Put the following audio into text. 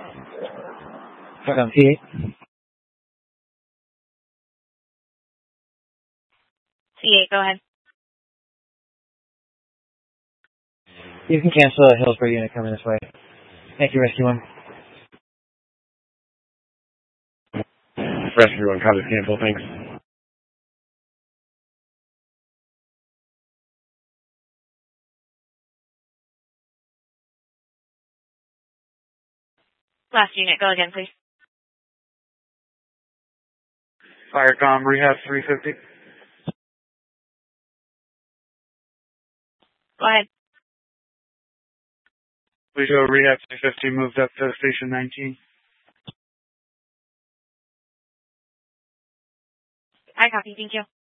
Fuck T8. C8, go ahead. You can cancel a Hillsborough unit coming this way. Thank you, Rescue 1. Rescue 1, copy, cancel, thanks. Last unit, go again, please. Firecom, Rehab 350. Go ahead. We show Rehab 350 moved up to Station 19. I copy, thank you.